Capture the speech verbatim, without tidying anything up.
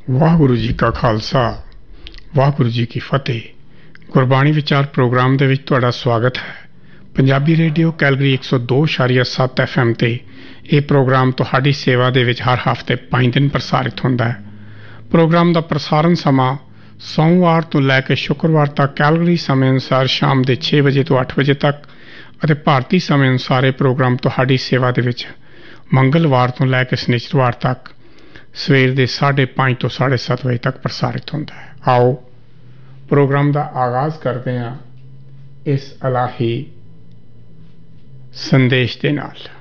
ਵਾਹਿਗੁਰੂ ਜੀ ਕਾ ਖਾਲਸਾ ਵਾਹਿਗੁਰੂ ਜੀ ਕੀ ਫਤਿਹ। ਗੁਰਬਾਣੀ ਵਿਚਾਰ ਪ੍ਰੋਗਰਾਮ ਦੇ ਵਿੱਚ ਤੁਹਾਡਾ ਸਵਾਗਤ ਹੈ। ਪੰਜਾਬੀ ਰੇਡੀਓ ਕੈਲਗਰੀ ਇੱਕ ਸੌ ਦੋ ਇਸ਼ਾਰੀਆ ਸੱਤ ਐਫ ਐਮ ਤੇ ਇਹ ਪ੍ਰੋਗਰਾਮ ਤੁਹਾਡੀ ਸੇਵਾ ਦੇ ਵਿੱਚ ਹਰ ਹਫ਼ਤੇ ਪੰਜ ਦਿਨ ਪ੍ਰਸਾਰਿਤ ਹੁੰਦਾ ਹੈ। ਪ੍ਰੋਗਰਾਮ ਦਾ ਪ੍ਰਸਾਰਣ ਸਮਾਂ ਸੋਮਵਾਰ ਤੋਂ ਲੈ ਕੇ ਸ਼ੁੱਕਰਵਾਰ ਤੱਕ ਕੈਲਗਰੀ ਸਮੇਂ ਅਨੁਸਾਰ ਸ਼ਾਮ ਦੇ ਛੇ ਵਜੇ ਤੋਂ ਅੱਠ ਵਜੇ ਤੱਕ ਅਤੇ ਭਾਰਤੀ ਸਮੇਂ ਅਨੁਸਾਰ ਇਹ ਪ੍ਰੋਗਰਾਮ ਤੁਹਾਡੀ ਸੇਵਾ ਦੇ ਵਿੱਚ ਮੰਗਲਵਾਰ ਤੋਂ ਲੈ ਕੇ ਸ਼ਨੀਚਰਵਾਰ ਤੱਕ ਸਵੇਰ ਦੇ ਸਾਢੇ ਪੰਜ ਤੋਂ ਸਾਢੇ ਸੱਤ ਵਜੇ ਤੱਕ ਪ੍ਰਸਾਰਿਤ ਹੁੰਦਾ ਹੈ। ਆਓ ਪ੍ਰੋਗਰਾਮ ਦਾ ਆਗਾਜ਼ ਕਰਦੇ ਹਾਂ ਇਸ ਇਲਾਹੀ ਸੰਦੇਸ਼ ਦੇ ਨਾਲ।